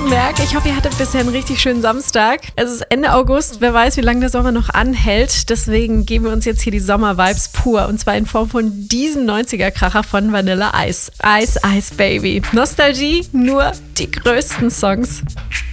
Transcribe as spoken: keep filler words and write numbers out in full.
gemerkt. Ich hoffe, ihr hattet bisher einen richtig schönen Samstag. Es ist Ende August. Wer weiß, wie lange der Sommer noch anhält. Deswegen geben wir uns jetzt hier die Sommer-Vibes pur. Und zwar in Form von diesem neunziger-Kracher von Vanilla Ice. Ice, Ice Baby. Nostalgie, nur die größten Songs.